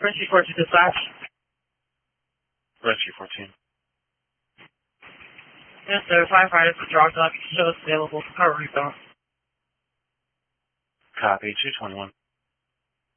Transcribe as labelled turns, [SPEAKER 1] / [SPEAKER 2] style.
[SPEAKER 1] Rescue 14 dispatch.
[SPEAKER 2] Rescue 14.
[SPEAKER 1] Yes, sir. Firefighters with drop dog shows available for cover refill.
[SPEAKER 2] Copy 221.